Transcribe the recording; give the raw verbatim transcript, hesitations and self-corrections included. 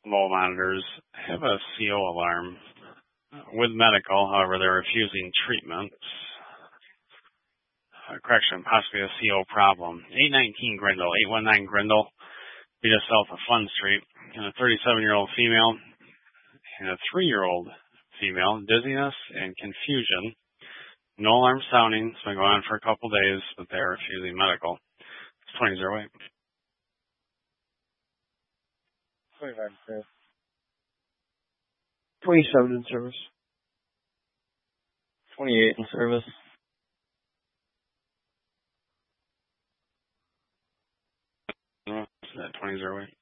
low monitors have a C O alarm with medical. However, they're refusing treatment. Uh, correction, possibly a C O problem. eight nineteen Grindle, eight one nine Grindle, be just south of Fun Street. And a thirty-seven-year-old female and a three-year-old female, dizziness and confusion. No alarm sounding. It's been going on for a couple days, but they're refusing medical. It's twenty oh eight. twenty-five in service. twenty-seven in service. twenty-eight in service. That twenty oh eight.